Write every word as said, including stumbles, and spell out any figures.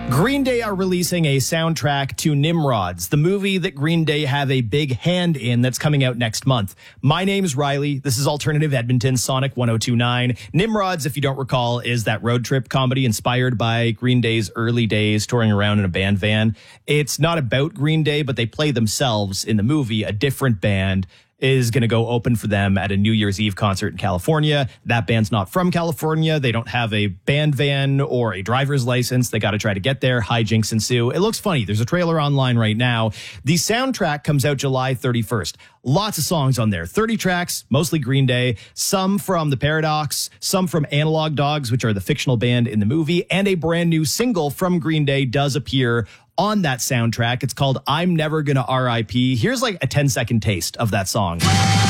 Green Day are releasing a soundtrack to Nimrods, the movie that Green Day have a big hand in that's coming out next month. My name's Riley. This is Alternative Edmonton, Sonic one oh two point nine. Nimrods, if you don't recall, is that road trip comedy inspired by Green Day's early days touring around in a band van. It's not about Green Day, but they play themselves in the movie. A different band is going to go open for them at a New Year's Eve concert in California. That band's not from California. They don't have a band van or a driver's license. They got to try to get there. Hijinks ensue. It looks funny. There's a trailer online right now. The soundtrack comes out July thirty-first. Lots of songs on there. thirty tracks, mostly Green Day. Some from The Paradox, some from Analog Dogs, which are the fictional band in the movie, and a brand new single from Green Day does appear on that soundtrack. It's called I'm Never Gonna R I P. Here's like a ten second taste of that song.